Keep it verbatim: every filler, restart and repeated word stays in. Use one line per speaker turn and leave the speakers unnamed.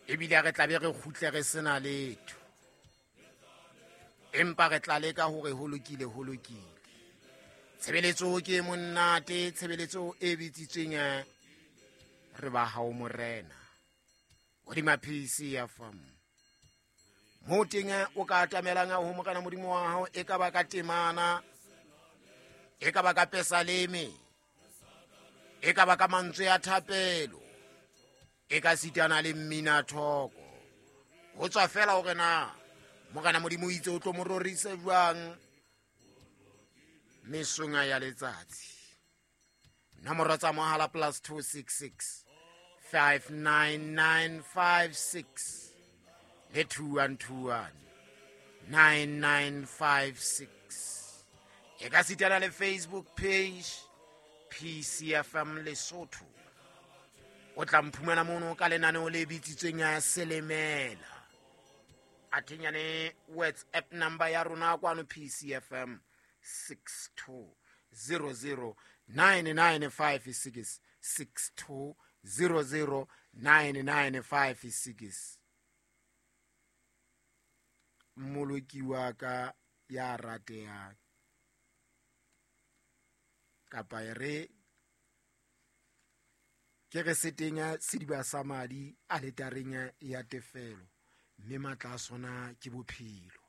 ebile re tla be re khutle re sena letho empa re tla leka hore ho lokile ho lokile tshebeletso ke monnate tshebeletso e bitsitsweng re ba hao morena o di maphisi ya fam mo teng o ka atamelang ho mokana modimo wa hao e ka ba ka temana e ka ba ka pesaleme e ka ba ka mantswe ya thapelo e ka sitana le mmina thoko ho tswa fela hore na mokana modimo itse o tlo mororise jwang mesonga ya letsatsi nomoro tsa mohala plus two six six five nine nine five six le two one two one nine nine five six e ka sitana le Facebook page P C F M Lesotho o tla mphumana mono ka lenaneo le bitsitsweng ya Selemela atinyane WhatsApp number ya rona kwano P C F M six two zero zero nine nine five six six two zero zero nine nine five six moloki wa ka ya rateang kapa re ke re setenya sediba sa madi a letareng ya tefelo mme matla sona ke bophelo